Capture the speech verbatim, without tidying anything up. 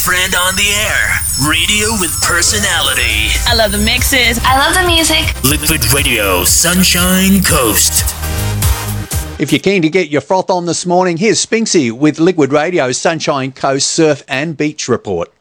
friend on the air. Radio with personality. I love the mixes. I love the music. Liquid Radio, Sunshine Coast. If you're keen to get your froth on this morning, here's Spinksy with Liquid Radio, Sunshine Coast Surf and Beach Report.